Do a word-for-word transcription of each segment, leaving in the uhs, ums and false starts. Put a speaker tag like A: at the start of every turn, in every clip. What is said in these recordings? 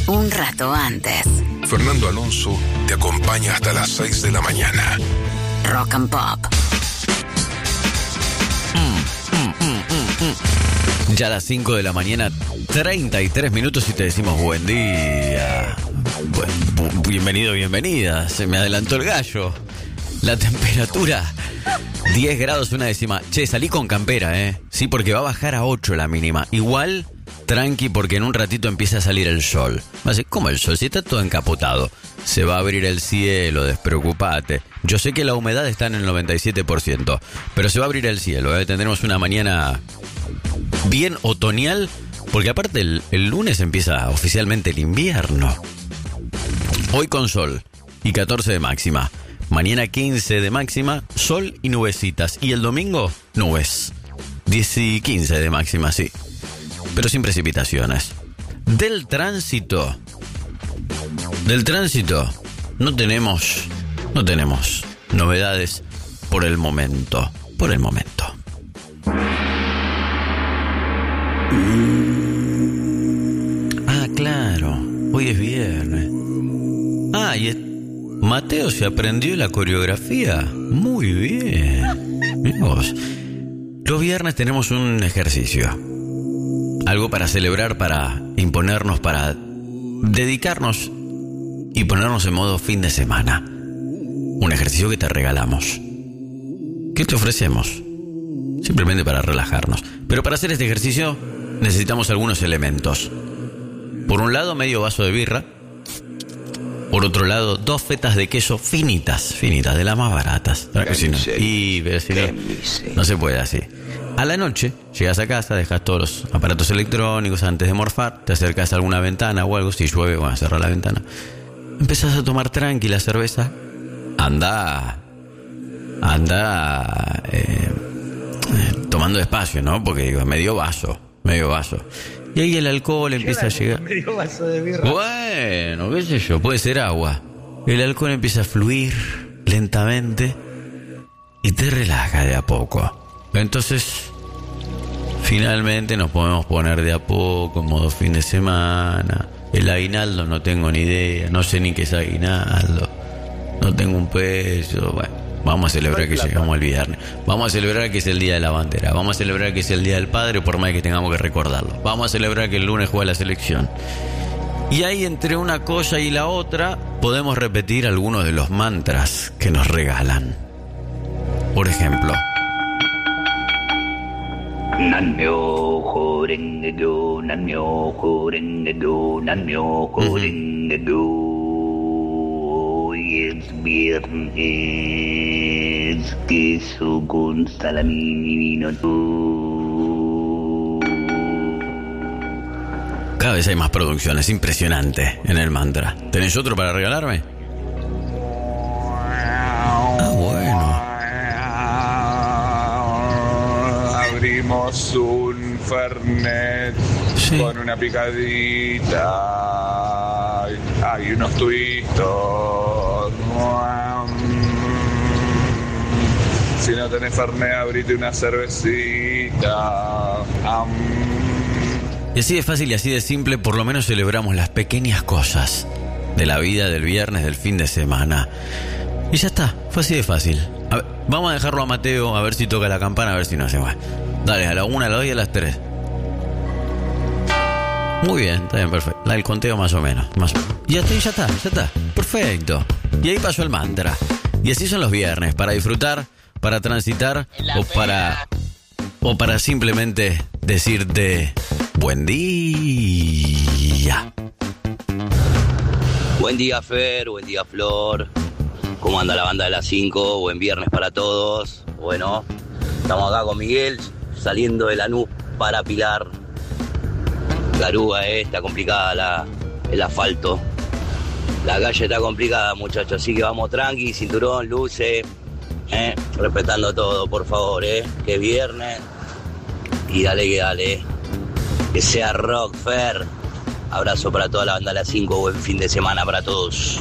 A: un rato antes.
B: Fernando Alonso te acompaña hasta las seis de la mañana.
A: Rock and Pop.
C: Mm, mm, mm, mm, mm. Ya a las cinco de la mañana, treinta y tres minutos y te decimos buen día. Buen, bu- bienvenido, bienvenida. Se me adelantó el gallo. La temperatura, diez grados una décima. Che, salí con campera, ¿eh? Sí, porque va a bajar a ocho la mínima. Igual, tranqui, porque en un ratito empieza a salir el sol. Va a decir, ¿cómo el sol? Si está todo encapotado. Se va a abrir el cielo, despreocupate. Yo sé que la humedad está en el noventa y siete por ciento, pero se va a abrir el cielo, ¿eh? Tendremos una mañana bien otoñal, porque aparte el, el lunes empieza oficialmente el invierno. Hoy con sol y catorce de máxima. Mañana quince de máxima, sol y nubecitas. Y el domingo, nubes. diez y quince de máxima, sí. Pero sin precipitaciones. Del tránsito. Del tránsito. No tenemos. No tenemos novedades por el momento. Por el momento. Ah, claro. Hoy es viernes. Ah, y es... Mateo se aprendió la coreografía. Muy bien. Mirá vos. Los viernes tenemos un ejercicio. Algo para celebrar, para imponernos, para dedicarnos y ponernos en modo fin de semana. Un ejercicio que te regalamos. ¿Qué te ofrecemos? Simplemente para relajarnos. Pero para hacer este ejercicio necesitamos algunos elementos. Por un lado, medio vaso de birra. Por otro lado, dos fetas de queso finitas, finitas, de las más baratas. Si no, y pero si no, no se puede así. A la noche, llegas a casa, dejas todos los aparatos electrónicos antes de morfar, te acercas a alguna ventana o algo, si llueve, bueno, cerrar la ventana. Empezás a tomar tranquila cerveza. Anda, anda eh, eh, tomando despacio, ¿no? Porque digo, medio vaso, medio vaso. Y ahí el alcohol empieza a llegar.
D: Medio vaso de birra.
C: Bueno, qué sé yo, puede ser agua. El alcohol empieza a fluir lentamente y te relaja de a poco. Entonces, finalmente nos podemos poner de a poco en modo fin de semana. El aguinaldo no tengo ni idea, no sé ni qué es aguinaldo. No tengo un peso, bueno. Vamos a celebrar que llegamos el viernes. Vamos a celebrar que es el día de la bandera. Vamos a celebrar que es el día del padre, por más que tengamos que recordarlo. Vamos a celebrar que el lunes juega la selección. Y ahí, entre una cosa y la otra, podemos repetir algunos de los mantras que nos regalan. Por ejemplo,
E: Nanmyo Horengekyo, Nanmyo Horengekyo, Nanmyo Horengekyo. Hoy es viernes, queso con salamín y vino.
C: cada vez hay más producciones, impresionante en el mantra. ¿Tenés otro para regalarme? Ah, bueno.
F: Abrimos un Fernet sí. con una picadita. Hay unos twistos. Si no tenés Fernet, abrite una cervecita.
C: Y así de fácil y así de simple, por lo menos celebramos las pequeñas cosas de la vida, del viernes, del fin de semana. Y ya está, fue así de fácil. A ver, vamos a dejarlo a Mateo, a ver si toca la campana, a ver si no hace más. Dale, a la una, a la dos y a las tres. Muy bien, está bien, perfecto. La del conteo más o menos. Más... Y ya está, ya está, ya está. Perfecto. Y ahí pasó el mantra. Y así son los viernes, para disfrutar, para transitar o para... o para simplemente decirte buen día.
E: Buen día, Fer, buen día, Flor. ¿Cómo anda la banda de las cinco? Buen viernes para todos. Bueno, estamos acá con Miguel, saliendo de Lanús para Pilar. La grúa eh, está complicada, la, el asfalto. La calle está complicada, muchachos, así que vamos tranqui, cinturón, luces, eh, respetando todo, por favor, eh, que es viernes. Y dale que dale, eh. Que sea rock, Fer. Abrazo para toda la banda de las cinco, buen fin de semana para todos.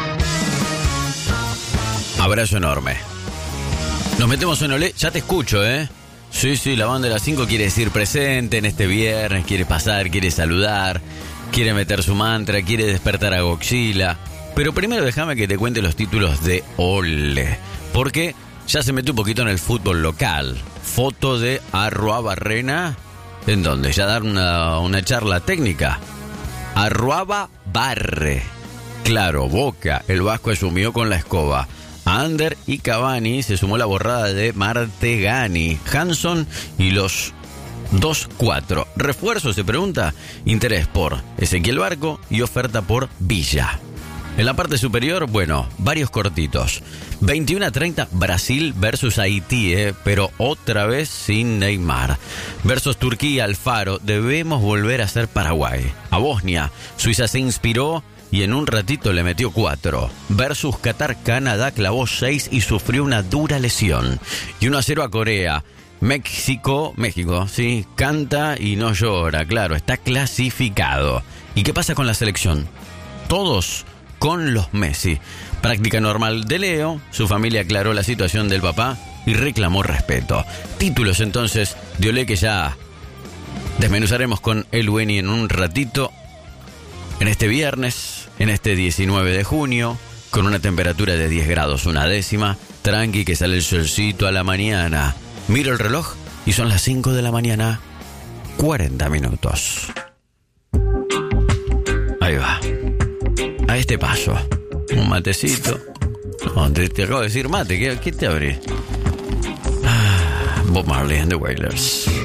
C: Abrazo enorme. Nos metemos en Olé, ya te escucho, ¿eh? Sí, sí, la banda de las cinco quiere decir presente en este viernes, quiere pasar, quiere saludar, quiere meter su mantra, quiere despertar a Godzilla. Pero primero déjame que te cuente los títulos de Ole, porque ya se metió un poquito en el fútbol local. Foto de Arruaba Barrena, ¿en dónde? Ya dar una, una charla técnica. Arruaba barre. Claro, Boca, el Vasco asumió con la escoba. Ander y Cavani se sumó la borrada de Martegani, Hanson y los dos cuatro. ¿Refuerzo? Se pregunta. Interés por Ezequiel Barco y oferta por Villa. En la parte superior, bueno, varios cortitos. veintiuno a treinta Brasil versus Haití, eh, pero otra vez sin Neymar. Versus Turquía, Alfaro, debemos volver a ser Paraguay. A Bosnia, Suiza se inspiró y en un ratito le metió cuatro. Versus Qatar, Canadá clavó seis y sufrió una dura lesión. Y uno a cero a Corea. México, México, sí, canta y no llora, claro, está clasificado. ¿Y qué pasa con la selección? Todos con los Messi. Práctica normal de Leo, su familia aclaró la situación del papá y reclamó respeto. Títulos entonces de Olé que ya desmenuzaremos con El Weni en un ratito. En este viernes, en este diecinueve de junio, con una temperatura de diez grados una décima, tranqui que sale el solcito a la mañana. Miro el reloj y son las cinco de la mañana, cuarenta minutos. Ahí va. A este paso. Un matecito. No, te, te acabo de decir mate. ¿Qué, qué te abre? Ah, Bob Marley and the Wailers.